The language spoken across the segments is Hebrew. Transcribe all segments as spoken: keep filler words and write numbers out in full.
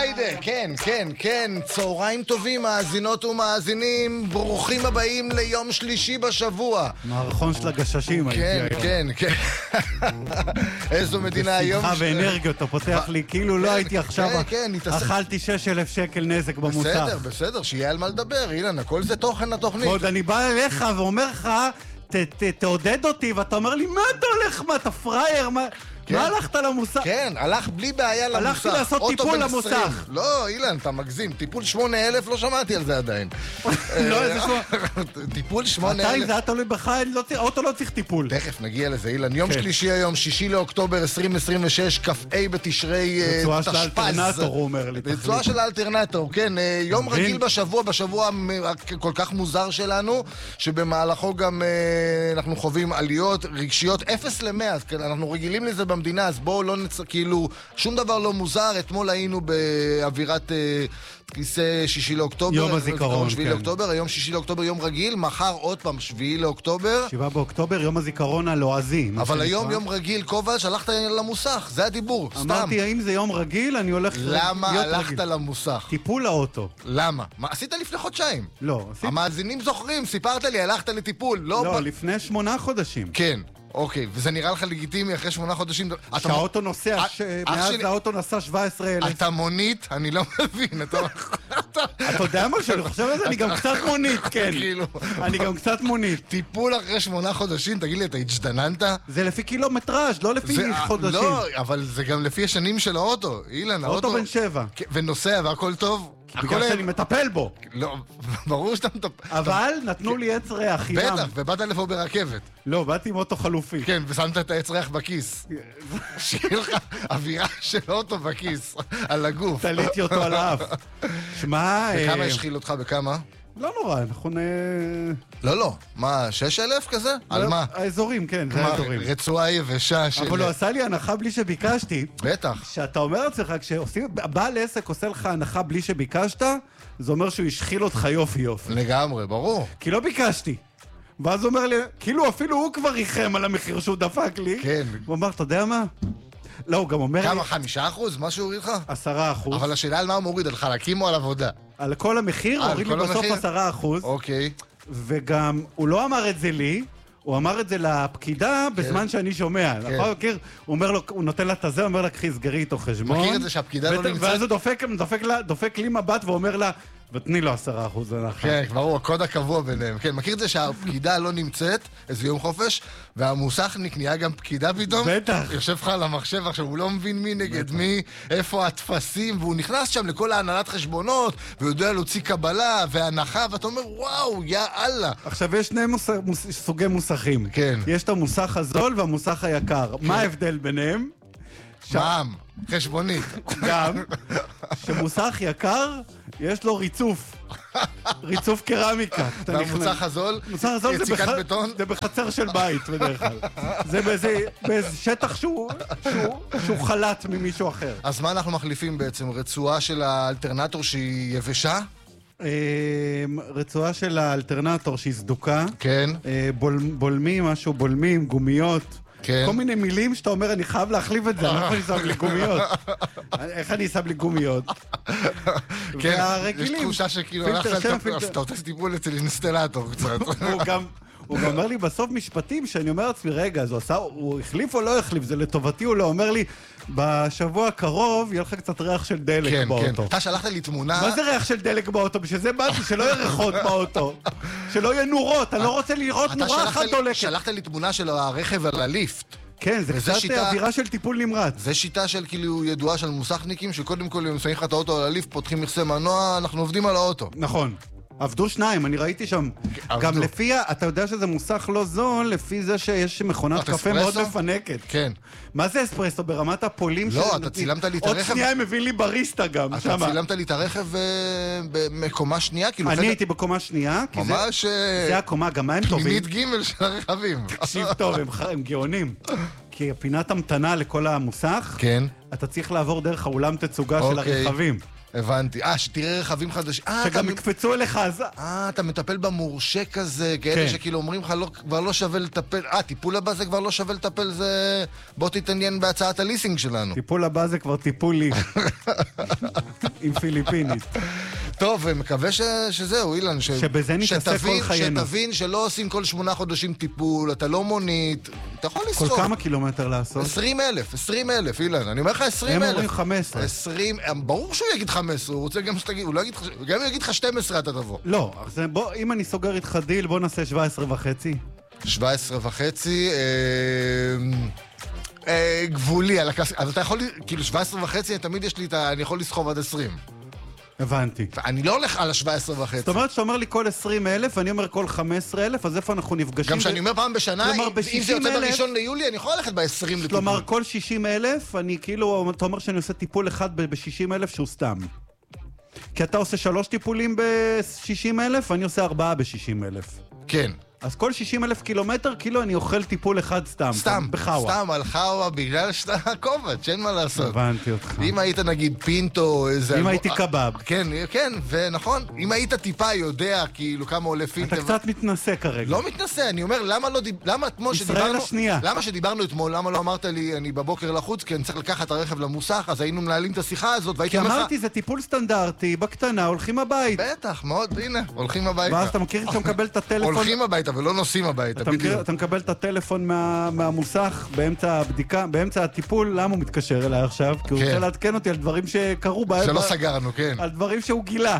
פריידי, כן, כן, כן, צהריים טובים, מאזינות ומאזינים, ברוכים הבאים ליום שלישי בשבוע. מערכון של הגששים. כן, כן, כן. איזו מדינה היום... בשמחה ואנרגיות, אתה פותח לי, כאילו לא הייתי עכשיו, כן, כן, אכלתי שש אלף שקל נזק במוסך. בסדר, בסדר, שיהיה על מה לדבר, אילן, הכל זה תוכן התוכנית. עוד אני בא אליך ואומר לך, תעודד אותי, ואתה אומר לי, מה אתה הולך, מה אתה פרייר, מה... מה הלכת למוסך? כן, הלך בלי בעיה למוסך. הלכתי לעשות טיפול למוסך. לא, אילן, אתה מגזים. טיפול שמונה אלף, לא שמעתי על זה עדיין. לא, איזה שמונה... טיפול שמונה אלף. עדיין זה היה תלוי בך, האוטו לא צריך טיפול. תכף נגיע לזה, אילן. יום שלישי היום, שישי לאוקטובר עשרים עשרים ושש, כ"ה בתשרי תשפ"ז. רצועה של האלטרנטור, הוא אומר לי. רצועה של האלטרנטור, כן. יום רגיל בשבוע, בשבוע כל כך מוזר שלנו, שבמהלכו גם אנחנו חווים עליות רגשיות אפס למאה. אנחנו רגילים לזה במדינה, אז בואו לא נצא, כאילו, שום דבר לא מוזר. אתמול היינו באווירת כיסא שישי לאוקטובר. יום הזיכרון, שביעי לאוקטובר, היום שישי לאוקטובר, יום רגיל, מחר עוד פעם שביעי לאוקטובר. שבעה באוקטובר, יום הזיכרון הלועזי. אבל היום יום רגיל, קובל, שלחת למוסך, זה הדיבור, סתם. אמרתי, האם זה יום רגיל, אני הולך להיות רגיל. למה הלכת למוסך? טיפול לאוטו. למה? מה, עשית לפני חודשיים? לא. המאזינים זוכרים, סיפרת לי, הלכת לטיפול. לא, לפני שמונה חודשים. כן. אוקיי, וזה נראה לך לגיטימי אחרי שמונה חודשים? שהאוטו נוסע, מאז האוטו נסע שבע עשרה אלף. אתה מונית? אני לא מבין. אתה יודע מה שאני חושב על זה? אני גם קצת מונית, כן. אני גם קצת מונית. טיפול אחרי שמונה חודשים, תגיד לי, אתה התשתננת? זה לפי קילומטראז', לא לפי חודשים. לא, אבל זה גם לפי השנים של האוטו. אילן, האוטו... האוטו בן שבע. ונוסע והכל טוב? בגלל שאני מטפל בו. לא, ברור שאתה מטפל. אבל נתנו לי עץ ריח חינם. בטח, ובאת לפה ברכבת. לא, באתי עם אוטו חלופי. כן, ושמת את העץ ריח בכיס. שיהיה לך אווירה של אוטו בכיס, על הגוף. תליתי אותו על האף. שמע... וכמה השחיל אותך? בכמה? לא נורא, אנחנו נ... לא, לא. מה, שש אלף כזה? על מה? האזורים, כן, זה האזורים. רצועה יבשה של... אבל הוא עשה לי הנחה בלי שביקשתי. בטח. שאתה אומר לעצמך, כשבעל עסק עושה לך הנחה בלי שביקשת, זה אומר שהוא השחיל אותך יופי יופי. לגמרי, ברור. כי לא ביקשתי. ואז הוא אומר לי, כאילו אפילו הוא כבר ריחם על המחיר שהוא דפק לי. כן. הוא אמר, אתה יודע מה? לא, הוא גם אומר לי... כמה, חמישה אחוז? מה שהוא הוריד לך? עשרה אחוז. אבל השאלה על מה הוא מוריד, על חלקים או על עבודה? על כל המחיר, הוא הוריד לי בסוף עשרה אחוז. אוקיי. וגם, הוא לא אמר את זה לי, הוא אמר את זה לפקידה בזמן שאני שומע. נכון, מכיר? הוא אומר לו, הוא נותן לה את זה, הוא אומר לה, קחי, סגרי איתו חשבון. מכיר את זה שהפקידה לא נמצאת? ואז הוא דופק לי מבט ואומר לה, ותני לו עשרה אחוז הנחה. כן, ברור, הקוד הקבוע ביניהם. כן, מכיר את זה שהפקידה לא נמצאת, איזה יום חופש, והמוסכניק נהיה גם פקידה פתאום? בטח. יושב לך על המחשב עכשיו, הוא לא מבין מי נגד מי, איפה התפסים, והוא נכנס שם לכל ההנהלת חשבונות, והוא יודע להוציא קבלה והנחה, ואתה אומר, וואו, יא אללה. עכשיו, יש שני סוגי מוסכים. כן. יש את המוסך הזול והמוסך היקר. מה ההבדל ביניהם? מע"מ, חשבונית. גם, שמוסך יקר, יש לו ריצוף. ריצוף קרמיקה. והמוסך הזול? מוסך הזול יציקת בטון? זה בחצר של בית בדרך כלל. זה באיזה שטח שהוא חלט ממישהו אחר. אז מה אנחנו מחליפים בעצם? רצועה של האלטרנטור שהיא יבשה? רצועה של האלטרנטור שהיא סדוקה. כן. בולמים, משהו בולמים, גומיות. כן. כל מיני מילים שאתה אומר, אני חייב להחליף את זה, איך אני שם לי גומיות? איך אני שם לי גומיות? כן, יש תחושה שכאילו אתה רוצה טיפול אצל אינסטלטור קצת. הוא גם אומר לי בסוף משפטים שאני אומר לעצמי, רגע, אז הוא החליף או לא החליף? זה לטובתי, הוא לא אומר לי, בשבוע הקרוב יהיה לך קצת ריח של דלק באוטו. כן, כן. אתה שלחת לי תמונה... מה זה ריח של דלק באוטו? בשביל זה באתי, שלא יהיה ריחות באוטו. שלא יהיה נורות, אני לא רוצה לראות נורה אחת דולקת. שלחת לי תמונה של הרכב על הליפט. כן, זה קצת אווירה של טיפול נמרץ. זה שיטה של כאילו ידועה של מוסכניקים, שקודם כל הם שמים לך את האוטו על הליפט, פותחים מכסה מנוע, אנחנו עובדים על האוטו. נכון. עבדו שניים, אני ראיתי שם. גם לפי, אתה יודע שזה מוסך לא זול, לפי זה שיש מכונת קפה מאוד מפנקת. כן. מה זה אספרסו? ברמת הפולים של... לא, אתה צילמת לי את הרכב... עוד שנייה הם מביא לי בריסטה גם. אתה צילמת לי את הרכב בקומה שנייה? אני הייתי בקומה שנייה. ממש... זה הקומה, גם מה הם טובים? פנימית גימל של הרכבים. תקשיב טוב, הם גאונים. כי פינת המתנה לכל המוסך, כן. אתה צריך לעבור דרך האולם תצוגה של הרכבים. הבנתי. אה, שתראה רכבים חדשים. שגם יקפצו אליך, אז... אה, אתה מטפל במורשה כזה, כאלה שכאילו אומרים לך, כבר לא שווה לטפל... אה, טיפול הבא זה כבר לא שווה לטפל, זה... בוא תתעניין בהצעת הליסינג שלנו. טיפול הבא זה כבר טיפול לי. עם פיליפינית. טוב, מקווה ש... שזהו, אילן, ש... שבזה נתעסק כל חיינו. שתבין שלא עושים כל שמונה חודשים טיפול, אתה לא מונית, אתה יכול לסחוב. כל כמה קילומטר לעשות? עשרים אלף, עשרים אלף, אילן, אני אומר לך עשרים אלף. הם אומרים חמש עשרה. עשרים, ברור שהוא יגיד חמש עשרה, הוא רוצה גם שתגיד, הוא לא יגיד, גם יגיד לך שתים עשרה אתה תבוא. לא, אז בוא, אם אני סוגר איתך דיל, בוא נעשה שבע עשרה וחצי. שבע עשרה וחצי, גבולי, אז אתה יכול, כאילו שבע עשרה וחצי, תמיד יש לי, אני יכול לסחוב עד עשרים. הבנתי. אני לא הולך על ה-שבע עשרה וחצי. זאת אומרת שאתה אומר לי כל עשרים אלף, ואני אומר כל חמש עשרה אלף, אז איפה אנחנו נפגשים? גם שאני אומר פעם בשנה, אם זה יוצא בראשון ליולי, אני יכול ללכת ב-עשרים לטיפול. כלומר, כל שישים אלף, אני כאילו, אתה אומר שאני עושה טיפול אחד ב-שישים אלף שהוא סתם. כי אתה עושה שלוש טיפולים ב-שישים אלף, ואני עושה ארבעה ב-שישים אלף. כן. אז כל שישים אלף קילומטר, כאילו אני אוכל טיפול אחד סתם. סתם, בחאווה. סתם על חאווה, בגלל שאתה קובץ, אין מה לעשות. הבנתי אותך. אם היית נגיד פינטו, איזה... אם הייתי קבב. כן, כן, ונכון. אם היית טיפה יודע, כאילו, כמה עולה פינטו... אתה קצת מתנסה כרגע. לא מתנסה, אני אומר, למה לא דיב... למה אתמול שדיברנו... ישראל השנייה. למה שדיברנו אתמול, למה לא אמרת לי, אני בבוקר לחוץ, כי אני צריך לקחת את הרכב למוסך, אז היינו מנהלים את השיחה הזאת, והייתי כי אמרתי, זה טיפול סטנדרטי, בקטנה, הולכים הבית. בטח, מאוד, הנה, הולכים הביתה. ואז אתה מכיר שאתה מקבל את הטלפון... הולכים הביתה ולא נוסעים הביתה, אתה, מכיר, אתה מקבל את הטלפון מה, מהמוסך באמצע הבדיקה, באמצע הטיפול, למה הוא מתקשר אליי עכשיו? כי הוא כן. רוצה לעדכן אותי על דברים שקרו בהם. שלא סגרנו, כן. על דברים שהוא גילה.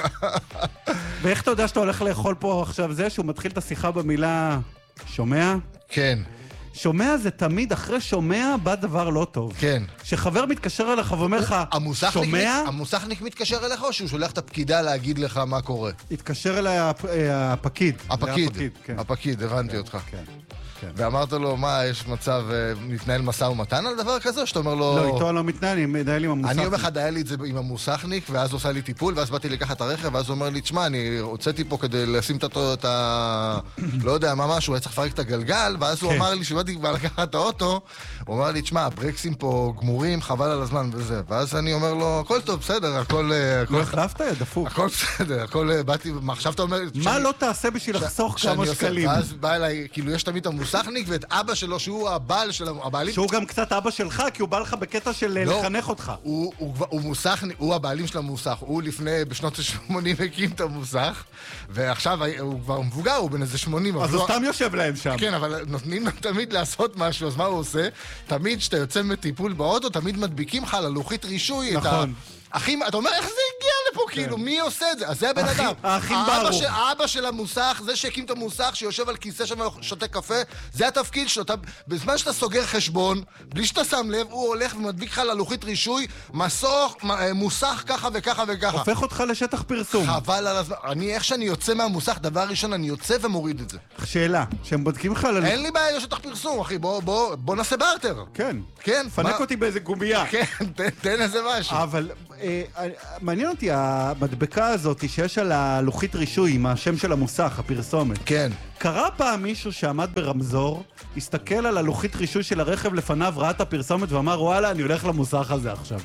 ואיך אתה יודע שאתה הולך לאכול פה עכשיו זה, שהוא מתחיל את השיחה במילה שומע? כן. שומע זה תמיד, אחרי שומע בא דבר לא טוב. כן. שחבר מתקשר אליך ואומר לך, שומע? המוסכניק מתקשר אליך או שהוא שולח את הפקידה להגיד לך מה קורה? התקשר אליי הפקיד. הפקיד, הפקיד, הבנתי אותך. ואמרת לו, מה, יש מצב, מתנהל משא ומתן על דבר כזה, שאתה אומר לו... לא, איתו לא מתנהל, אני מתנהל עם המוסכניק. אני יום אחד היה לי את זה עם המוסכניק, ואז הוא עושה לי טיפול, ואז באתי לקחת את הרכב, ואז הוא אומר לי, תשמע, אני הוצאתי פה כדי לשים את ה... לא יודע מה משהו, היה צריך לפרק את הגלגל, ואז הוא אמר לי, שבאתי כבר לקחת את האוטו, הוא אמר לי, תשמע, הברקסים פה גמורים, חבל על הזמן וזה. ואז אני אומר לו, הכל טוב, בסדר, הכל... לא החלפת, דפוק. הכל בסדר, הכל באתי... עכשיו אתה אומר... מה לא תעשה בשביל לחסוך כמה שקלים? ואז בא אליי, כאילו, יש תמיד המוסכניק ואת אבא שלו, שהוא הבעל של הבעלים... שהוא גם קצת אבא שלך, כי הוא בא לך בקטע של לא, לחנך אותך. הוא, הוא, הוא מוסכניק, הוא הבעלים של המוסך. הוא לפני, בשנות ה-שמונים הקים את המוסך, ועכשיו הוא כבר מבוגר, הוא בן איזה שמונים. אז הוא סתם יושב להם שם. כן, אבל נותנים להם תמיד לעשות משהו, אז מה הוא עושה? תמיד כשאתה יוצא מטיפול באוטו, תמיד מדביקים לך ללוחית רישוי. נכון. אחים, אתה אומר, איך זה הגיע לפה? כאילו, מי עושה את זה? אז זה הבן אדם. האחים ברוך. האבא של המוסך, זה שהקים את המוסך, שיושב על כיסא שם ושותה קפה, זה התפקיד שלו. בזמן שאתה סוגר חשבון, בלי שאתה שם לב, הוא הולך ומדביק לך ללוחית רישוי, מסוך, מוסך ככה וככה וככה. הופך אותך לשטח פרסום. חבל על הזמן. אני, איך שאני יוצא מהמוסך, דבר ראשון, אני יוצא ומוריד את זה. שאלה, שהם בודקים לך ללוחית... אין לי בעיה לשטח פרסום, אחי. בוא, בוא, בוא נעשה בארטר. כן. כן. פנק אותי באיזה גומייה. כן, תן איזה משהו. אבל... מעניין אותי, המדבקה הזאת שיש על הלוחית רישוי עם השם של המוסך, הפרסומת. כן. קרה פעם מישהו שעמד ברמזור, הסתכל על הלוחית רישוי של הרכב לפניו, ראה את הפרסומת ואמר, וואלה, אני הולך למוסך הזה עכשיו.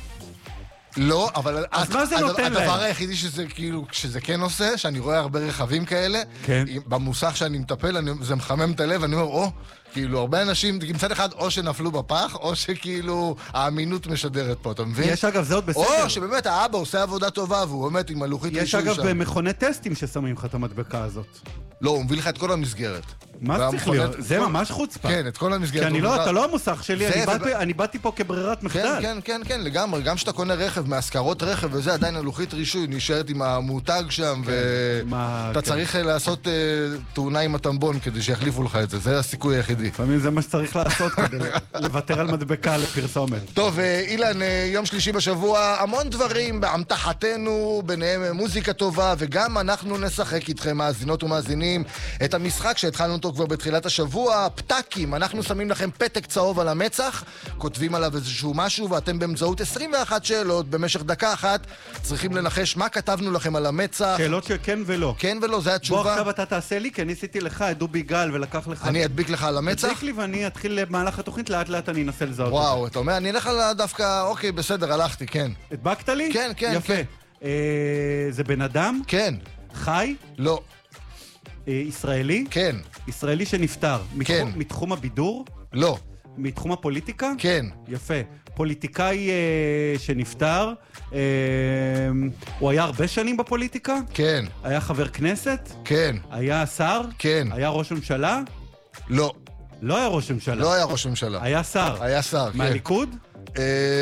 לא, אבל... אז מה זה נותן להם? הדבר היחידי שזה כאילו, שזה כן עושה, שאני רואה הרבה רכבים כאלה, כן. במוסך שאני מטפל, זה מחמם את הלב, אני אומר, או, כאילו, הרבה אנשים, מצד אחד, או שנפלו בפח, או שכאילו, האמינות משדרת פה, אתה מבין? יש אגב, זה עוד בסדר. או שבאמת האבא עושה עבודה טובה, והוא באמת עם הלוחית רישוי שם. יש אגב במכוני טסטים ששמים לך את המדבקה הזאת. לא, הוא מביא לך את כל המסגרת. מה זה צריך להיות? זה ממש חוצפה. כן, את כל המסגרת. כי אני לא, אתה לא המוסך שלי, אני באתי פה כברירת מחדל. כן, כן, כן, לגמרי. גם שאתה קונה רכב, מהשכרות רכב וזה, עדיין הלוחית רישוי נשארת עם המותג שם, ואתה צריך לעשות תאונה עם הטמבון כדי שיחליפו לך את זה. זה הסיכוי היחידי. לפעמים זה מה שצריך לעשות כדי לוותר על מדבקה לפרסומת. טוב, אילן, יום שלישי בשבוע, המון דברים באמתחתנו, ביניהם מוזיקה טובה, וגם אנחנו נשחק איתכם, מאזינות ומאזינים, את המשחק שהתחלנו אותו כבר בתחילת השבוע, פתקים. אנחנו שמים לכם פתק צהוב על המצח, כותבים עליו איזשהו משהו, ואתם באמצעות עשרים ואחת שאלות במשך דקה אחת צריכים לנחש מה כתבנו לכם על המצח. שאלות שכן ולא. כן ולא, זה התשובה. בוא עכשיו אתה תעשה לי, כי אני עשיתי לך את דובי גל ולקח לך... אני אדביק לך על המצח? תדביק לי ואני אתחיל במהלך התוכנית, לאט לאט אני אנסה לזהות. וואו, אתה אומר, אני אלך על דווקא, אוקיי, בסדר, הלכתי, כן. הדבקת לי? כן, כן, יפה. כן. אה, זה בן אדם? כן. חי? לא. אה, ישראלי? כן. ישראלי שנפטר. כן. מתחום, מתחום הבידור? לא. מתחום הפוליטיקה? כן. יפה. פוליטיקאי אה, שנפטר, אה, הוא היה הרבה שנים בפוליטיקה? כן. היה חבר כנסת? כן. היה שר? כן. היה ראש ממשלה? לא. לא היה ראש ממשלה. לא היה ראש ממשלה. היה שר. היה שר, כן. מהליכוד? אה,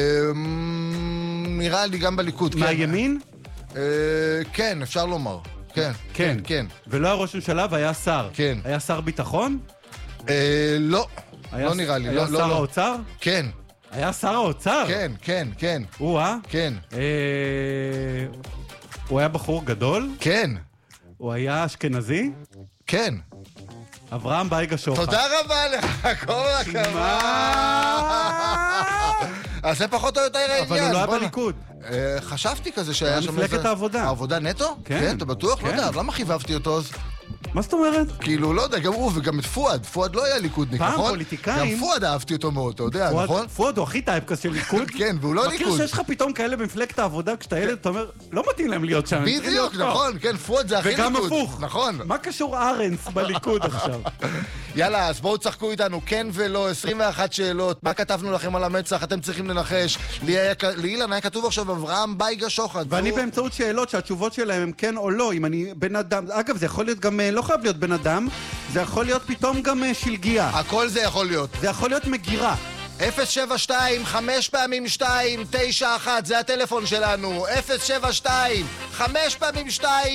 נראה לי גם בליכוד, כן. מהימין? אה, כן, אפשר לומר. כן, כן. כן. ולא היה ראש ממשלה והיה שר. כן. היה שר ביטחון? אה, לא. היה לא ס- נראה לי. היה לא, שר לא, לא. האוצר? כן. היה שר האוצר? כן, כן, כן. הוא, אה? כן. אה, הוא היה בחור גדול? כן. הוא היה אשכנזי? כן. אברהם בייגה שוחט. תודה רבה לך, כל הכבוד. אז זה פחות או יותר העניין. אבל הוא לא היה בוא נ- בליכוד. אה, חשבתי כזה שהיה שם מפלגת העבודה. העבודה נטו? כן. כן, אתה בטוח? לא כן. יודע, אז למה חיבבתי אותו אז? מה זאת אומרת? כאילו, לא יודע, גם הוא וגם את פואד. פואד לא היה ליכודניק, פעם נכון? פוליטיקאים- גם פואד אהבתי אותו מאוד, אתה יודע, פואד- נכון? פואד הוא הכי טייפקס של ליכוד. כן, והוא לא מכיר ליכוד. שיש לך פתאום כאלה במפלגת העבודה, כשאתה ילד, אתה אומר, לא מתאים להם להיות שם. הם צריכים בדיוק, להיות פה." נכון, כן, פואד זה הכי ליכוד. וגם הפוך. נכון. מה קשור ארנס בליכוד עכשיו? יאללה, אז בואו תשחקו איתנו, כן ולא, עשרים ואחת שאלות. מה כתבנו לכם על המצח? אתם צריכים לנחש. לי היה- לאילן היה כתוב עכשיו אברהם בייגה שוחט. ואני והוא- באמצעות שאלות שהתשובות שלהם הם כן או לא, אם אני בן אדם, אגב, זה יכול להיות גם, אה, לא חייב להיות בן אדם, זה יכול להיות פתאום גם אה, שלגיה, הכל זה יכול להיות. זה יכול להיות מגירה. אפס שבע שתיים, חמש פעמים שתיים, תשע אחת, זה הטלפון שלנו. אפס שבע שתיים, חמש פעמים שתיים,